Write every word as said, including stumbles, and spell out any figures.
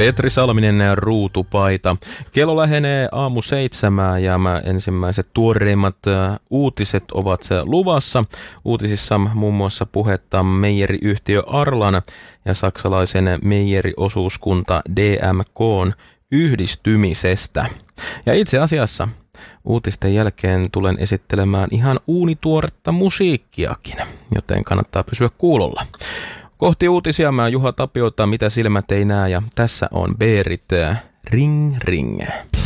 Petri Salminen, Ruutupaita. Kello lähenee aamu seitsemää ja ensimmäiset tuoreimmat uutiset ovat luvassa. Uutisissa muun muassa puhetta meijeriyhtiö Arlan ja saksalaisen meijeriosuuskunta D M K:n yhdistymisestä. Ja itse asiassa uutisten jälkeen tulen esittelemään ihan uunituoretta musiikkiakin, joten kannattaa pysyä kuulolla. Kohti uutisia mä Juha Tapiota, mitä silmät ei näe, ja tässä on Beerit Ring Ring.